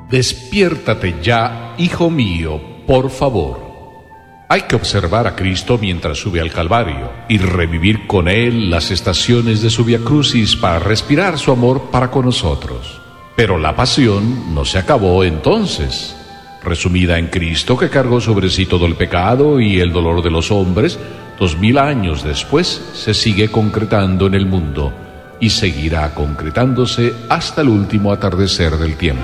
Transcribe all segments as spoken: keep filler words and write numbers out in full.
Despiértate ya, hijo mío, por favor. Hay que observar a Cristo mientras sube al Calvario y revivir con Él las estaciones de su Vía Crucis para respirar su amor para con nosotros. Pero la pasión no se acabó entonces. Resumida en Cristo, que cargó sobre sí todo el pecado y el dolor de los hombres, dos mil años después se sigue concretando en el mundo y seguirá concretándose hasta el último atardecer del tiempo.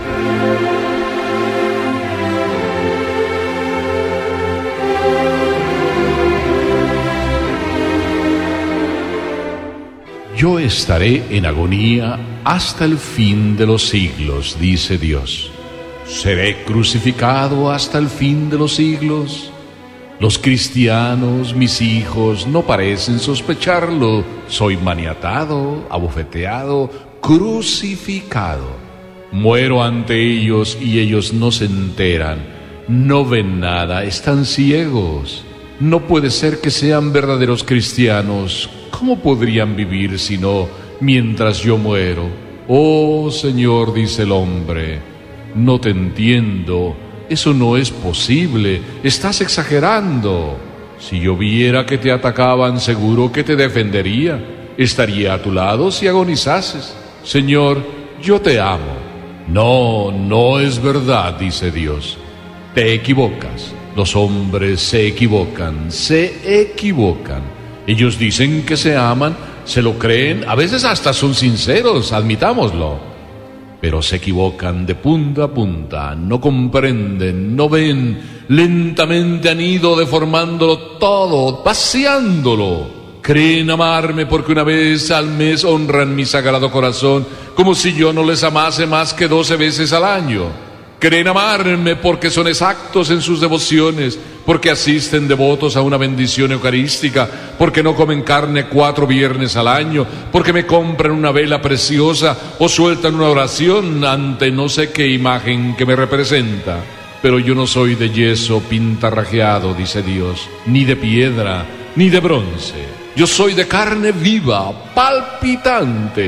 Yo estaré en agonía hasta el fin de los siglos, dice Dios. ¿Seré crucificado hasta el fin de los siglos? Los cristianos, mis hijos, no parecen sospecharlo. Soy maniatado, abofeteado, crucificado. Muero ante ellos y ellos no se enteran. No ven nada, están ciegos. No puede ser que sean verdaderos cristianos. ¿Cómo podrían vivir si no mientras yo muero? Oh, Señor, dice el hombre, no te entiendo. Eso no es posible. Estás exagerando. Si yo viera que te atacaban, seguro que te defendería. Estaría a tu lado si agonizases. Señor, yo te amo. No, no es verdad, dice Dios. Te equivocas. Los hombres se equivocan, se equivocan. Ellos dicen que se aman, se lo creen, a veces hasta son sinceros, admitámoslo. Pero se equivocan de punta a punta, no comprenden, no ven, lentamente han ido deformándolo todo, vaciándolo. Creen amarme porque una vez al mes honran mi sagrado corazón, como si yo no les amase más que doce veces al año. Creen amarme porque son exactos en sus devociones, porque asisten devotos a una bendición eucarística, porque no comen carne cuatro viernes al año, porque me compran una vela preciosa o sueltan una oración ante no sé qué imagen que me representa. Pero yo no soy de yeso pintarrajeado, dice Dios, ni de piedra, ni de bronce. Yo soy de carne viva, palpitante,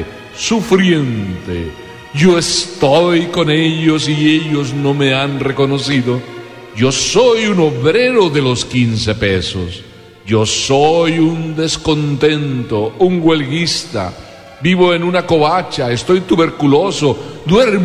sufriente. Yo estoy con ellos y ellos no me han reconocido. Yo soy un obrero de los quince pesos. Yo soy un descontento, un huelguista. Vivo en una covacha, estoy tuberculoso, duermo